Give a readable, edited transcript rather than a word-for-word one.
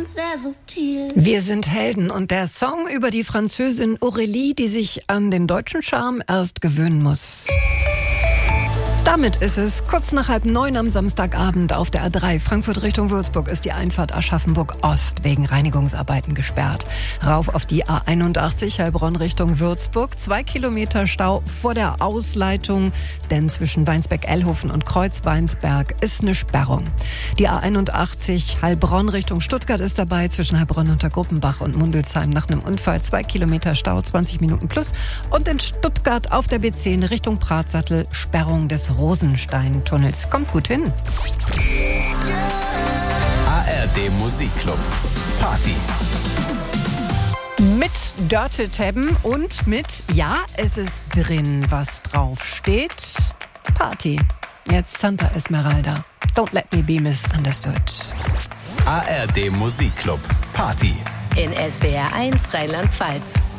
Wir sind Helden und der Song über die Französin Aurélie, die sich an den deutschen Charme erst gewöhnen muss. Damit ist es kurz nach 8:30 am Samstagabend auf der A3 Frankfurt Richtung Würzburg ist die Einfahrt Aschaffenburg Ost wegen Reinigungsarbeiten gesperrt. Rauf auf die A81 Heilbronn Richtung Würzburg, 2 Kilometer Stau vor der Ausleitung, denn zwischen Weinsberg-Ellhofen und Kreuz-Weinsberg ist eine Sperrung. Die A81 Heilbronn Richtung Stuttgart ist dabei, zwischen Heilbronn unter Gruppenbach und Mundelsheim nach einem Unfall 2 Kilometer Stau, 20 Minuten plus. Und in Stuttgart auf der B10 Richtung Pratsattel Sperrung des Rosenstein-Tunnels. Kommt gut hin. ARD Musikclub. Party. Mit Dörte Tebben und mit, ja, es ist drin, was drauf steht. Party. Jetzt Santa Esmeralda. Don't let me be misunderstood. ARD Musikclub. Party. In SWR 1 Rheinland-Pfalz.